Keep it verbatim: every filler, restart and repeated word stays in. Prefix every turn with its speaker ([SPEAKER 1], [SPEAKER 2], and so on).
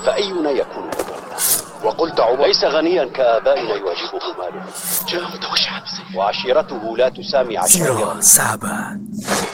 [SPEAKER 1] فأينا يكون مبردا؟ وقلت عمر ليس غنيا كآبائنا يواجهه ماله،
[SPEAKER 2] جاء متوشحا بسيفه
[SPEAKER 1] وعشيرته لا تسامي عشائر.
[SPEAKER 3] Zero, sahabat.